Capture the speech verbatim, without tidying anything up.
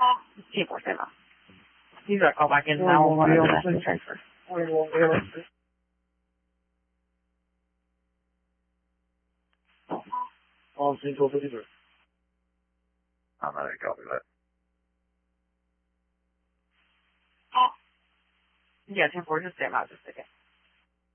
T four seven. You gotta call back in now on one of the transfer. We won't be able to. On Central fifty-three. I'm not going to copy that. Yeah, ten four, just stay out just a second.